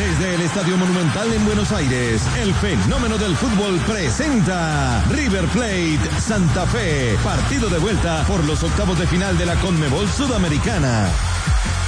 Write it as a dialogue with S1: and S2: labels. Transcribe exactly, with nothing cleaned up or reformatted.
S1: Desde el Estadio Monumental en Buenos Aires, el fenómeno del fútbol presenta River Plate Santa Fe, partido de vuelta por los octavos de final de la Conmebol Sudamericana.